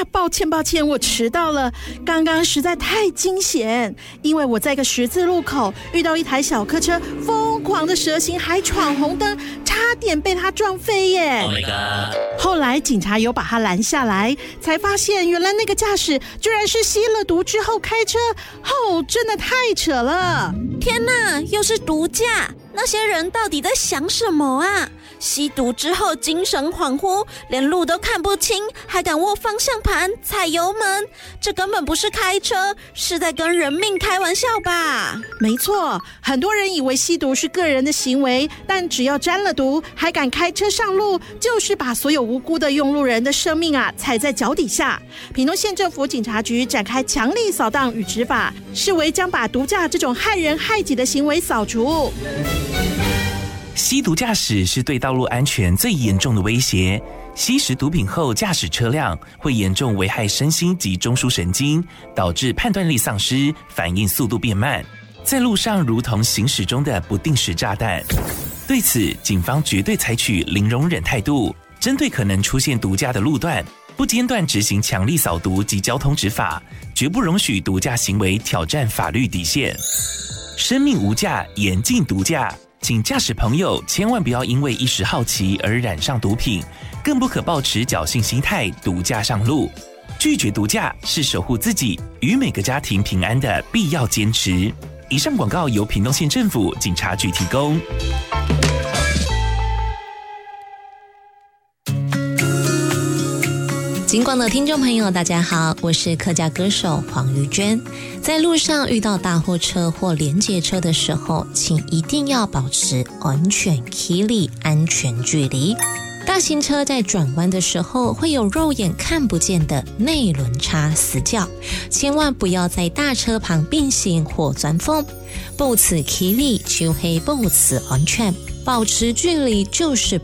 抱歉，我迟到了。刚刚实在太惊险，因为我在一个十字路口遇到一台小客车疯狂的蛇行，还闯红灯，差点被他撞飞耶。 Oh my god！ 后来警察有把他拦下来，才发现原来那个驾驶居然是吸了毒之后开车，真的太扯了。 天哪，又是毒驾！那些人到底在想什么啊？吸毒之后精神恍惚，连路都看不清，还敢握方向盘踩油门，这根本不是开车，是在跟人命开玩笑吧？ 没错，很多人以为吸毒是个人的行为，但只要沾了毒还敢开车上路，就是把所有无辜的用路人的生命踩在脚底下。屏东县政府警察局展开强力扫荡与执法，视为将把毒驾这种害人害己的行为扫除。 吸毒驾驶是对道路安全最严重的威胁。吸食毒品后驾驶车辆，会严重危害身心及中枢神经，导致判断力丧失，反应速度变慢，在路上如同行驶中的不定时炸弹。对此，警方绝对采取零容忍态度，针对可能出现毒驾的路段，不间断执行强力扫毒及交通执法，绝不容许毒驾行为挑战法律底线。生命无价，严禁毒驾。请驾驶朋友千万不要因为一时好奇而染上毒品，更不可抱持侥幸心态毒驾上路。拒绝毒驾是守护自己与每个家庭平安的必要坚持。以上广告由屏东县政府警察局提供。 金广的听众朋友大家好，我是客家歌手黄玉娟。在路上遇到大货车或连接车的时候，请一定要保持安全距离，安全距离。大型车在转弯的时候会有肉眼看不见的内轮差死角，千万不要在大车旁并行或钻缝。保持距离就是保持安全，保持距离就是